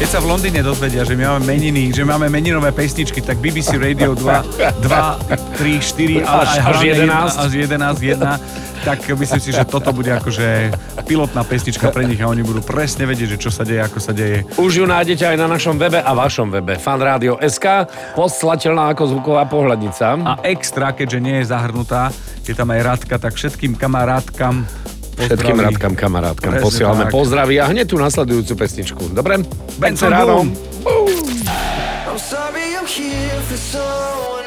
keď sa v Londýne dozvedia, že my máme meniny, že máme meninové pesničky, tak BBC Radio 2, 3, 4, ale aj až 11, tak myslím si, že toto bude akože pilotná pesnička pre nich a oni budú presne vedieť, že čo sa deje, ako sa deje. Už ju nájdete aj na našom webe a vašom webe fanradio.sk, postlateľná ako zvuková pohľadnica. A extra, keďže nie je zahrnutá, je tam aj Radka, tak všetkým kamarátkam Všetkým kamarátkam posielame pozdravy a hneď tú nasledujúcu pesničku. Dobre? Benson ráno. I'm sorry I'm here for someone